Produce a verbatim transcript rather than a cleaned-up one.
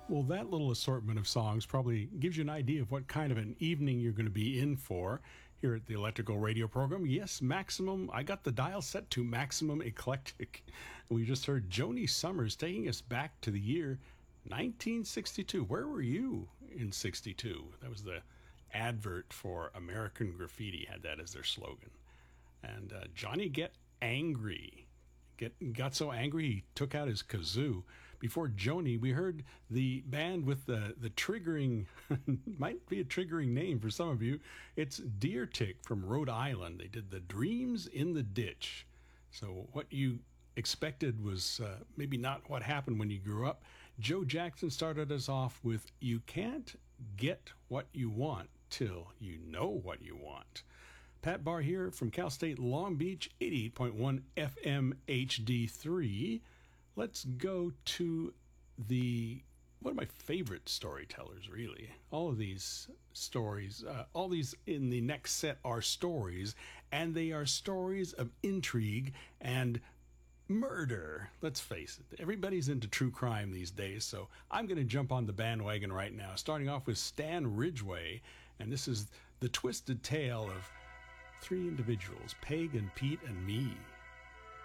Well, that little assortment of songs probably gives you an idea of what kind of an evening you're going to be in for here at the Electrical Radio program. Yes, maximum. I got the dial set to maximum eclectic. We just heard Joni Summers taking us back to the year nineteen sixty-two. Where were you in sixty-two? That was the advert for American Graffiti, had that as their slogan. And uh, Johnny Get Angry. Get, got so angry he took out his kazoo. Before Joni, we heard the band with the, the triggering, might be a triggering name for some of you. It's Deer Tick from Rhode Island. They did the Dreams in the Ditch. So what you expected was uh, maybe not what happened when you grew up. Joe Jackson started us off with You Can't Get What You Want Till You Know What You Want. Pat Barr here from Cal State Long Beach, eighty-eight point one F M H D three. Let's go to the one of my favorite storytellers, really. All of these stories, uh, all these in the next set are stories, and they are stories of intrigue and murder. Let's face it, everybody's into true crime these days, so I'm going to jump on the bandwagon right now, starting off with Stan Ridgway, and this is the twisted tale of three individuals, Peg and Pete and me.